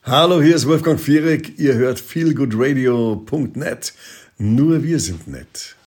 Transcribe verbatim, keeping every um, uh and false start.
Hallo, hier ist Wolfgang Fierek. Ihr hört feelgoodradio punkt net. Nur wir sind nett.